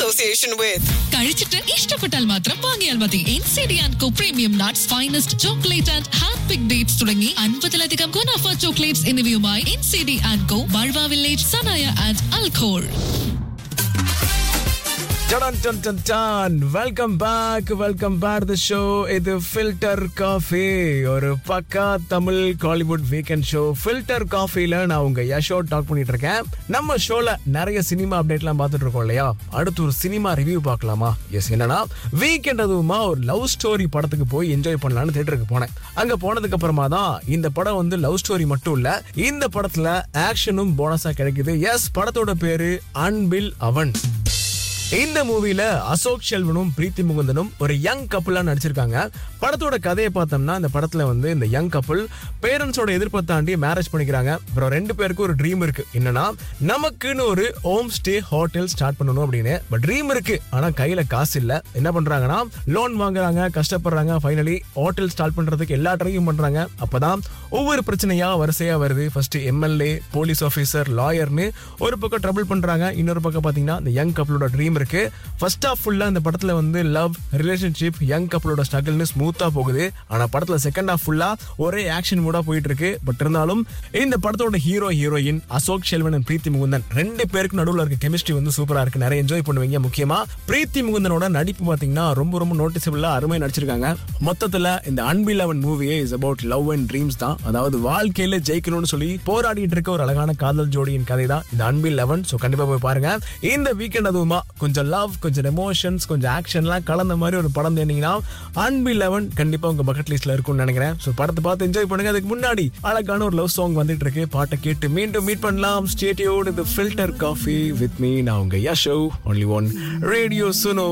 association with. കഴിച്ചിട്ട് ഇഷ്ടപ്പെട്ടാൽ മാത്രം വാങ്ങിയാൽ മതി. NCD & Co premium nuts, finest chocolate and hand pick dates തുടങ്ങി 50-ലധികം ഗുണാഫ ചോക്ലേറ്റ്സ് എന്നിവയുമായി NCD & Co, ബൾവ village, Sanaya and അൽഖോൾ. Welcome back the show. ഇത് ஃபில்டர் காஃபி, ஒரு பக்கா Tamil Kollywood weekend show. Filter காஃபில நான் உங்க யஷோ டாக் பண்ணிட்டு இருக்கேன். நம்ம ஷோல நிறைய சினிமா அப்டேட்லாம் பார்த்துட்டு இருக்கோம் இல்லையா? அடுத்து ஒரு சினிமா ரிவ்யூ பார்க்கலாமா? எஸ், என்னன்னா வீக்கெண்ட் அதுவுமா ஒரு லவ் ஸ்டோரி படத்துக்கு போய் என்ஜாய் பண்ணலாம்னு தியேட்டருக்கு போனேன். அங்க போனதுக்கு அப்புறமா தான் இந்த படம் வந்து லவ் ஸ்டோரி மட்டும் இல்ல, இந்த படத்துல ஆக்ஷனும் போனஸா கிடைக்குது. எஸ், படத்தோட பேரு அன்பில் அவன். இந்த மூவில அசோக் செல்வனும் பிரீத்தி முகுந்தனும் ஒரு யங் கப்புளா நடிச்சிருக்காங்க. படத்தோட கதையை பார்த்தோம்னா, இந்த படத்துல வந்து இந்த யங் கப்புள் பேரண்ட்ஸோட எதிர்ப்பை தாண்டி மேரேஜ் பண்ணிக்கிறாங்க. அப்புறம் 2 பேருக்கும் ஒரு ட்ரீம் இருக்கு. என்னன்னா, நமக்குன்னு ஒரு ஹோம் ஸ்டே ஹோட்டல் ஸ்டார்ட் பண்ணணும் அப்படின்னு. பட் ட்ரீம் இருக்கு, ஆனா கையில காசு இல்ல. என்ன பண்றாங்கன்னா, லோன் வாங்குறாங்க, கஷ்டப்படுறாங்க. ஃபைனலி ஹோட்டல் ஸ்டார்ட் பண்றதுக்கு எல்லா ட்ரையும் பண்றாங்க. அப்பதான் ஒவ்வொரு பிரச்சனையா வரிசையா வருது. ஃபர்ஸ்ட் MLA, போலீஸ் ஆபீசர், லாயர்னு ஒரு பக்கம் ட்ரபிள் பண்றாங்க. இன்னொரு பக்கம் பாத்தீங்கன்னா இந்த யங் கப்புளோட ட்ரீம் இருக்கு. ஃபர்ஸ்ட் ஹாஃப் ஃபுல்லா இந்த படத்துல வந்து லவ், ரிலேஷன்ஷிப், யங் கப்புளோட ஸ்ட்ரகிள்னு ஸ்மூத்தா போகுது. ஆனா படத்துல செகண்ட் ஹாஃப் ஃபுல்லா ஒரே ஆக்ஷன் மூடா போயிட்டு இருக்கு. பட் இருந்தாலும் இந்த படத்தோட ஹீரோயின் அசோக் செல்வன் அண்ட் பிரீத்தி முகுந்தன் 2 பேருக்கு நடுவுல இருக்க கெமிஸ்ட்ரி வந்து சூப்பரா இருக்கு. நிறைய என்ஜாய் பண்ணுவீங்க. முக்கியமா பிரீத்தி முகுந்தனோட நடிப்பு பாத்தீங்கன்னா ரொம்ப நோட்டிசபிளா அருமையா நடிச்சிருக்காங்க. மொத்தத்துல இந்த அன்பில் அவன் மூவியே is about love and dreams தான். அதாவது வாழ்க்கையில ஜெயிக்கணும்னு சொல்லி போராடிட்டு இருக்க ஒரு அழகான காதல் ஜோடியின் கதை தான் இந்த அன்பில் அவன். சோ கண்டிப்பா போய் பாருங்க. இந்த வீக்கெண்ட் அதுவுமா கொஞ்சம் லவ், கொஞ்சம் எமோஷன்ஸ், கொஞ்சம் ஆக்ஷன்லாம் கலந்த மாதிரி ஒரு படம் தேடிங்கன்னா அன்பில் அவன் கண்டிப்பா உங்க பக்கெட் லிஸ்ட்ல இருக்கும்னு நினைக்கிறேன். சோ படத்தை பார்த்து என்ஜாய் பண்ணுங்க. அதுக்கு முன்னாடி அழகான ஒரு லவ் சாங் வந்துட்டு இருக்கு. பாட்டை கேட்டு மீண்டும் மீட் பண்ணலாம். Stay tuned with filter coffee with me. நான் உங்க யஷோ, ஒன்லி ஒன் ரேடியோ சுனோ.